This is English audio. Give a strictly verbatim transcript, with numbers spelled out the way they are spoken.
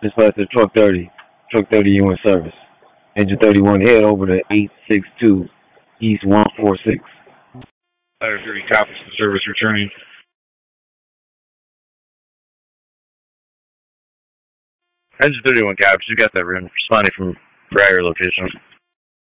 Dispatch to truck thirty. Truck thirty, you in service. Engine thirty-one, head over to eight six two East one four six. Ladder thirty copies for service returning. Engine thirty-one copies, you got that, Ren. Responding from prior location.